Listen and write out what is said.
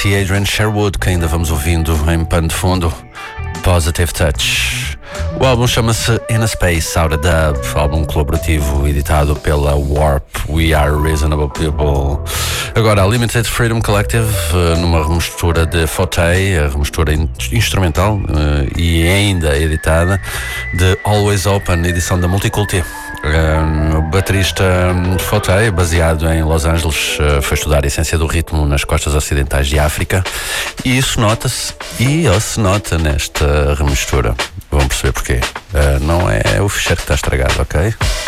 e Adrian Sherwood, que ainda vamos ouvindo em pano de fundo. Positive Touch. O álbum chama-se In a Space Out of Dub, álbum colaborativo editado pela Warp. We Are Reasonable People. Agora, a Limited Freedom Collective, numa remistura de Fauteuil, a remistura instrumental e ainda editada, de Always Open, edição da Multiculti. O baterista Fauteuil, baseado em Los Angeles, foi estudar a essência do ritmo nas costas ocidentais de África, e isso nota-se, e ou se nota nesta remistura. Vão perceber porquê. Não é o ficheiro que está estragado, ok?